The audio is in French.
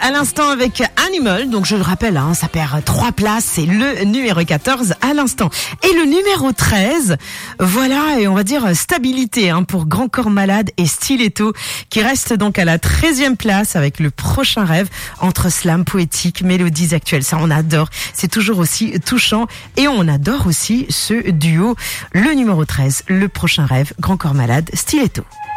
à l'instant avec Animal. Donc je le rappelle, ça perd 3 places. C'est le numéro 14 à l'instant. Et le numéro 13, voilà, et on va dire stabilité pour Grand Corps Malade et Stiletto, qui reste donc à la 13e place avec le prochain rêve entre slam, poétique, mélodies actuelles. Ça, on adore. C'est toujours aussi touchant. Et on adore aussi ce duo, le numéro 13, le prochain rêve, Grand Corps Malade, Stiletto.